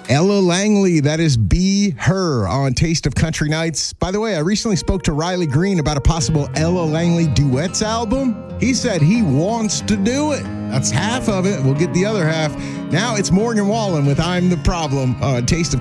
Ella Langley, that is Be Her on Taste of Country Nights. By the way, I recently spoke to Riley Green about a possible Ella Langley duets album. He said he wants to do it. That's half of it. We'll get the other half. Now it's Morgan Wallen with I'm the Problem on Taste of